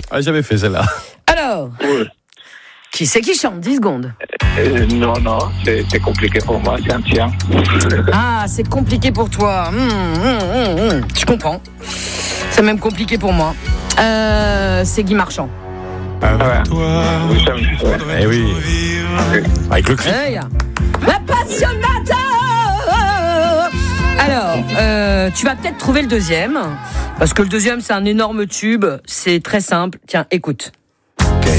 Ah, j'avais fait celle-là. Alors, qui c'est qui chante? 10 secondes. Non, c'est compliqué pour moi, c'est un tien. Ah, c'est compliqué pour toi. Je comprends. C'est même compliqué pour moi. C'est Guy Marchand. Avec toi. Eh oui. Avec le cri. Hey, l'appassionata. Alors, tu vas peut-être trouver le deuxième. Parce que le deuxième, c'est un énorme tube. C'est très simple. Tiens, écoute.